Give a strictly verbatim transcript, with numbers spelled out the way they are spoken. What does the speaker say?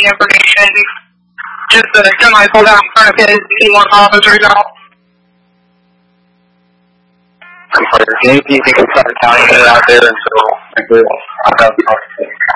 any information. Just the semi pulled out in front of his T one officers out. Can you think of Sutter County out there until I go?